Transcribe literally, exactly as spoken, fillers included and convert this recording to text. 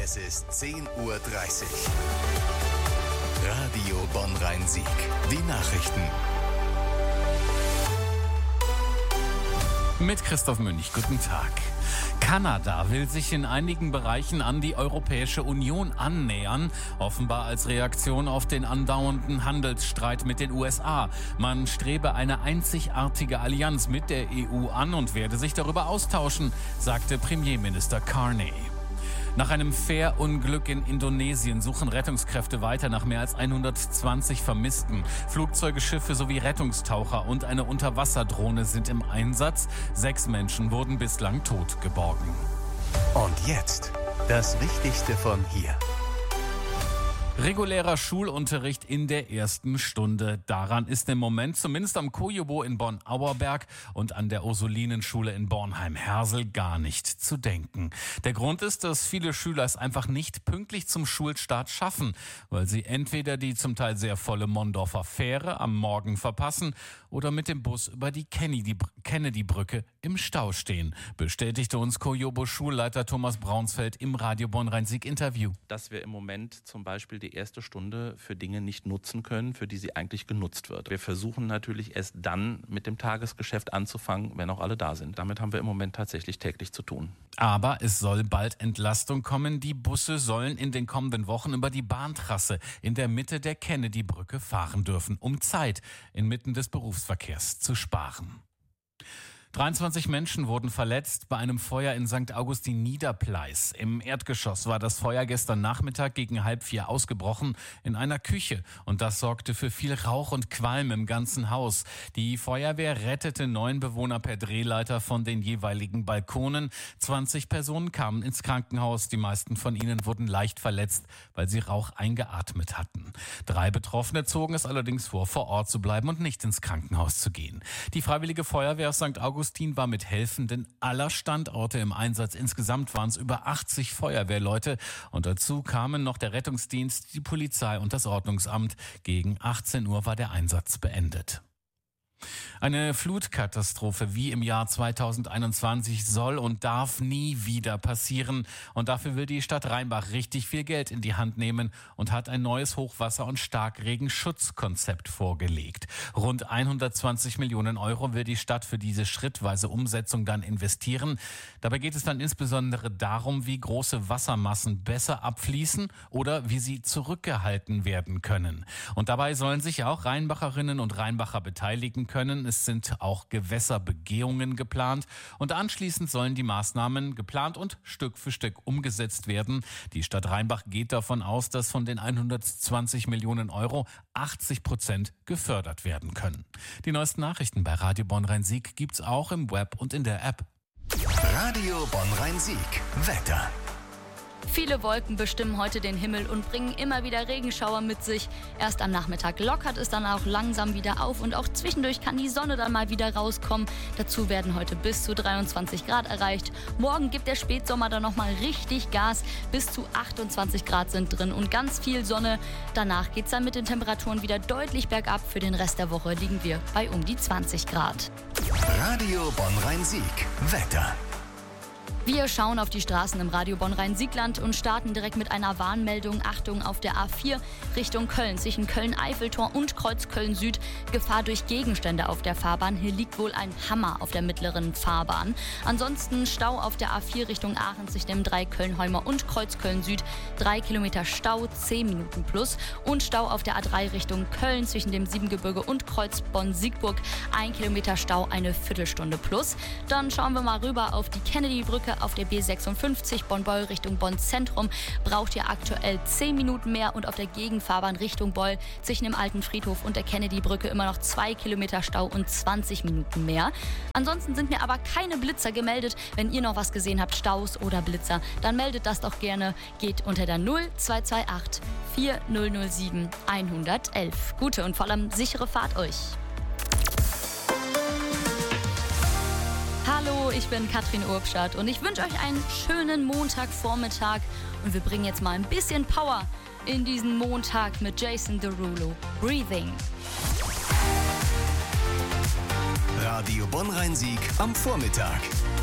Es ist zehn Uhr dreißig. Radio Bonn-Rhein-Sieg. Die Nachrichten. Mit Christoph Münch. Guten Tag. Kanada will sich in einigen Bereichen an die Europäische Union annähern, offenbar als Reaktion auf den andauernden Handelsstreit mit den U S A. Man strebe eine einzigartige Allianz mit der E U an und werde sich darüber austauschen, sagte Premierminister Carney. Nach einem Fährunglück in Indonesien suchen Rettungskräfte weiter nach mehr als hundertzwanzig Vermissten. Flugzeuge, Schiffe sowie Rettungstaucher und eine Unterwasserdrohne sind im Einsatz. Sechs Menschen wurden bislang tot geborgen. Und jetzt das Wichtigste von hier. Regulärer Schulunterricht in der ersten Stunde. Daran ist im Moment zumindest am Kojobo in Bonn-Auerberg und an der Ursulinenschule in Bornheim-Hersel gar nicht zu denken. Der Grund ist, dass viele Schüler es einfach nicht pünktlich zum Schulstart schaffen, weil sie entweder die zum Teil sehr volle Mondorfer Fähre am Morgen verpassen oder mit dem Bus über die Kennedy-Brücke im Stau stehen, bestätigte uns Kojobo-Schulleiter Thomas Braunsfeld im Radio Bonn-Rhein-Sieg-Interview. Dass wir im Moment zum Beispiel die erste Stunde für Dinge nicht nutzen können, für die sie eigentlich genutzt wird. Wir versuchen natürlich erst dann mit dem Tagesgeschäft anzufangen, wenn auch alle da sind. Damit haben wir im Moment tatsächlich täglich zu tun. Aber es soll bald Entlastung kommen. Die Busse sollen in den kommenden Wochen über die Bahntrasse in der Mitte der Kennedy-Brücke fahren dürfen, um Zeit inmitten des Berufsverkehrs zu sparen. dreiundzwanzig Menschen wurden verletzt bei einem Feuer in Sankt Augustin Niederpleis. Im Erdgeschoss war das Feuer gestern Nachmittag gegen halb vier ausgebrochen in einer Küche. Und das sorgte für viel Rauch und Qualm im ganzen Haus. Die Feuerwehr rettete neun Bewohner per Drehleiter von den jeweiligen Balkonen. zwanzig Personen kamen ins Krankenhaus. Die meisten von ihnen wurden leicht verletzt, weil sie Rauch eingeatmet hatten. Drei Betroffene zogen es allerdings vor, vor Ort zu bleiben und nicht ins Krankenhaus zu gehen. Die Freiwillige Feuerwehr aus Sankt Augustin Augustin war mit Helfenden aller Standorte im Einsatz. Insgesamt waren es über achtzig Feuerwehrleute. Und dazu kamen noch der Rettungsdienst, die Polizei und das Ordnungsamt. Gegen achtzehn Uhr war der Einsatz beendet. Eine Flutkatastrophe wie im Jahr zweitausendeinundzwanzig soll und darf nie wieder passieren. Und dafür will die Stadt Rheinbach richtig viel Geld in die Hand nehmen und hat ein neues Hochwasser- und Starkregenschutzkonzept vorgelegt. Rund hundertzwanzig Millionen Euro will die Stadt für diese schrittweise Umsetzung dann investieren. Dabei geht es dann insbesondere darum, wie große Wassermassen besser abfließen oder wie sie zurückgehalten werden können. Und dabei sollen sich auch Rheinbacherinnen und Rheinbacher beteiligen können. Es sind auch Gewässerbegehungen geplant und anschließend sollen die Maßnahmen geplant und Stück für Stück umgesetzt werden. Die Stadt Rheinbach geht davon aus, dass von den hundertzwanzig Millionen Euro achtzig Prozent gefördert werden können. Die neuesten Nachrichten bei Radio Bonn-Rhein-Sieg gibt's auch im Web und in der App. Radio Bonn-Rhein-Sieg. Wetter. Viele Wolken bestimmen heute den Himmel und bringen immer wieder Regenschauer mit sich. Erst am Nachmittag lockert es dann auch langsam wieder auf und auch zwischendurch kann die Sonne dann mal wieder rauskommen. Dazu werden heute bis zu dreiundzwanzig Grad erreicht. Morgen gibt der Spätsommer dann nochmal richtig Gas. Bis zu achtundzwanzig Grad sind drin und ganz viel Sonne. Danach geht es dann mit den Temperaturen wieder deutlich bergab. Für den Rest der Woche liegen wir bei um die zwanzig Grad. Radio Bonn-Rhein-Sieg. Wetter. Wir schauen auf die Straßen im Radio Bonn-Rhein-Siegland und starten direkt mit einer Warnmeldung. Achtung auf der A vier Richtung Köln, zwischen Köln-Eiffeltor und Kreuz Köln-Süd. Gefahr durch Gegenstände auf der Fahrbahn. Hier liegt wohl ein Hammer auf der mittleren Fahrbahn. Ansonsten Stau auf der A vier Richtung Aachen zwischen dem drei Köln-Heumer und Kreuz Köln-Süd. Drei Kilometer Stau, zehn Minuten plus. Und Stau auf der A drei Richtung Köln zwischen dem Siebengebirge und Kreuz Bonn-Siegburg. Ein Kilometer Stau, eine Viertelstunde plus. Dann schauen wir mal rüber auf die Kennedy-Brücke. Auf der B sechsundfünfzig Bonn-Beul Richtung Bonn-Zentrum braucht ihr aktuell zehn Minuten mehr und auf der Gegenfahrbahn Richtung Beul zwischen dem Alten Friedhof und der Kennedy-Brücke immer noch zwei Kilometer Stau und zwanzig Minuten mehr. Ansonsten sind mir aber keine Blitzer gemeldet. Wenn ihr noch was gesehen habt, Staus oder Blitzer, dann meldet das doch gerne. Geht unter der null zwei zwei acht vier null null sieben eins eins eins. Gute und vor allem sichere Fahrt euch. Hallo, ich bin Katrin Urbstadt und ich wünsche euch einen schönen Montagvormittag und wir bringen jetzt mal ein bisschen Power in diesen Montag mit Jason Derulo. Breathing. Radio Bonn-Rhein-Sieg am Vormittag.